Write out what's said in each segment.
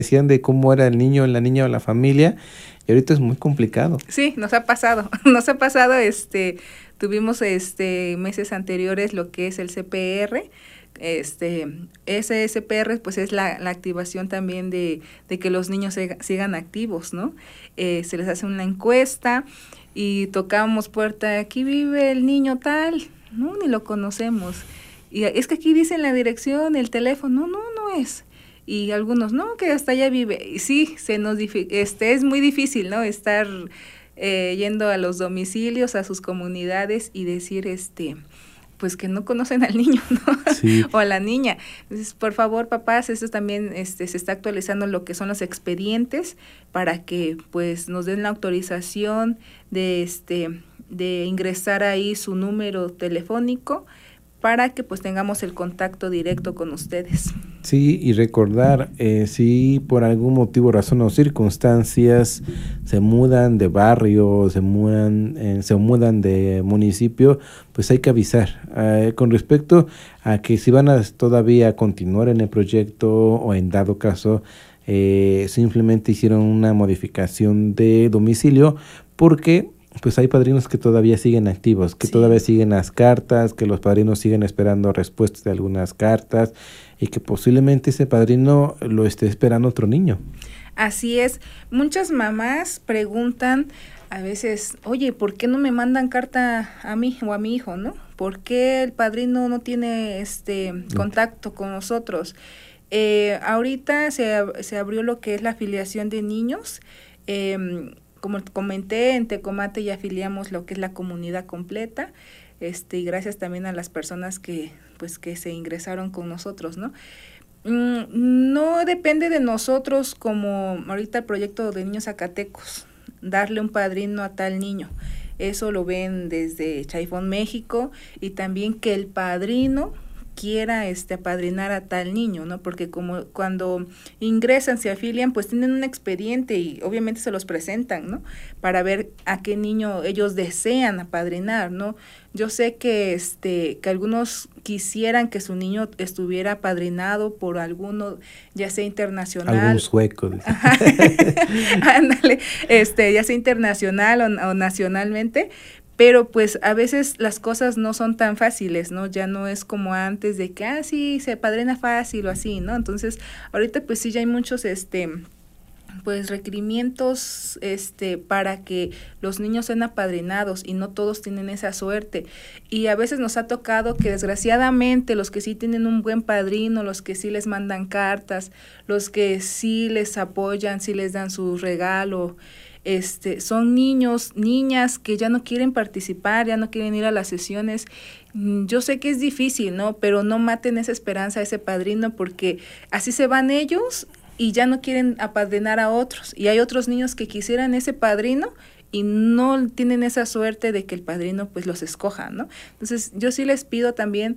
decían de cómo era el niño, la niña o la familia, y ahorita es muy complicado. Sí, nos ha pasado, tuvimos meses anteriores lo que es el CPR. Ese CPR pues es la activación también de que los niños sigan activos, ¿no? Se les hace una encuesta y tocamos puerta, aquí vive el niño tal, no, ni lo conocemos. Y es que aquí dicen la dirección, el teléfono, no es. Y algunos, no, que hasta allá vive. Y sí, es muy difícil, ¿no? Estar yendo a los domicilios, a sus comunidades y decir, pues que no conocen al niño, ¿no? Sí. O a la niña. Entonces, por favor, papás, esto también se está actualizando lo que son los expedientes para que pues nos den la autorización de ingresar ahí su número telefónico para que pues tengamos el contacto directo con ustedes. Sí, y recordar, si por algún motivo, razón o circunstancias se mudan de barrio, se mudan de municipio, pues hay que avisar. Con respecto a que si van a todavía continuar en el proyecto o en dado caso, simplemente hicieron una modificación de domicilio, porque pues hay padrinos que todavía siguen activos, que todavía siguen las cartas, que los padrinos siguen esperando respuestas de algunas cartas y que posiblemente ese padrino lo esté esperando otro niño. Así es. Muchas mamás preguntan a veces, oye, ¿por qué no me mandan carta a mí o a mi hijo, no? ¿Por qué el padrino no tiene contacto con nosotros? Ahorita se abrió lo que es la afiliación de niños. Como comenté, en Tecomate ya afiliamos lo que es la comunidad completa, y gracias también a las personas que se ingresaron con nosotros, ¿no? No depende de nosotros, como ahorita el proyecto de Niños Zacatecos, darle un padrino a tal niño. Eso lo ven desde Chaifón, México, y también que el padrino quiera apadrinar a tal niño, ¿no? Porque como cuando ingresan, se afilian, pues tienen un expediente y obviamente se los presentan, ¿no? Para ver a qué niño ellos desean apadrinar, ¿no? Yo sé que que algunos quisieran que su niño estuviera apadrinado por alguno, ya sea internacional. Algún sueco. Ándale, ya sea internacional o nacionalmente. Pero pues a veces las cosas no son tan fáciles, ¿no? Ya no es como antes de que, sí, se apadrina fácil o así, ¿no? Entonces, ahorita pues sí ya hay muchos, pues requerimientos, para que los niños sean apadrinados y no todos tienen esa suerte. Y a veces nos ha tocado que desgraciadamente los que sí tienen un buen padrino, los que sí les mandan cartas, los que sí les apoyan, sí les dan su regalo, son niños, niñas que ya no quieren participar, ya no quieren ir a las sesiones. Yo sé que es difícil, ¿no? Pero no maten esa esperanza a ese padrino, porque así se van ellos y ya no quieren apadrinar a otros. Y hay otros niños que quisieran ese padrino y no tienen esa suerte de que el padrino pues los escoja, ¿no? Entonces yo sí les pido también,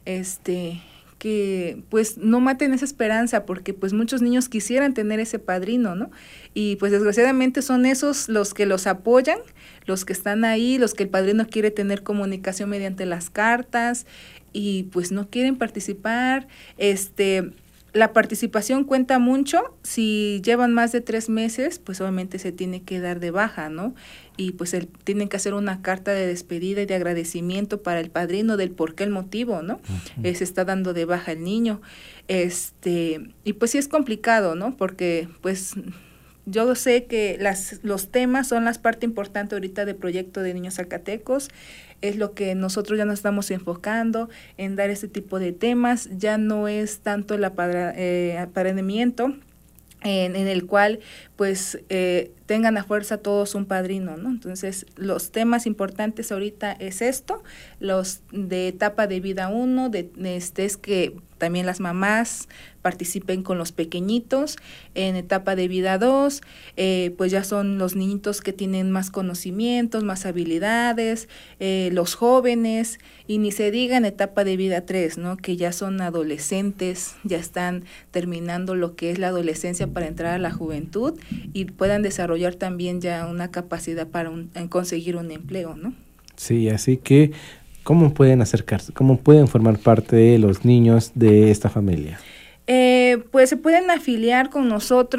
que pues no maten esa esperanza, porque pues muchos niños quisieran tener ese padrino, ¿no? Y pues desgraciadamente son esos los que los apoyan, los que están ahí, los que el padrino quiere tener comunicación mediante las cartas y pues no quieren participar. La participación cuenta mucho. Si llevan más de 3 meses, pues obviamente se tiene que dar de baja, ¿no? Y pues tienen que hacer una carta de despedida y de agradecimiento para el padrino del por qué, el motivo, ¿no? Uh-huh. Se está dando de baja el niño. Y pues sí es complicado, ¿no? Porque pues yo sé que los temas son la parte importante ahorita del proyecto de Niños Zacatecos. Es lo que nosotros ya nos estamos enfocando en dar este tipo de temas. Ya no es tanto el apadrinamiento en el cual pues tengan a fuerza todos un padrino, ¿no? Entonces los temas importantes ahorita es esto, los de etapa de vida 1, es que también las mamás participen con los pequeñitos. En etapa de vida 2, pues ya son los niñitos que tienen más conocimientos, más habilidades, los jóvenes, y ni se diga en etapa de vida 3, ¿no? Que ya son adolescentes, ya están terminando lo que es la adolescencia para entrar a la juventud y puedan desarrollar también ya una capacidad para conseguir un empleo, ¿no? Sí, así que ¿cómo pueden acercarse? ¿Cómo pueden formar parte de los niños de esta familia? Pues se pueden afiliar con nosotros.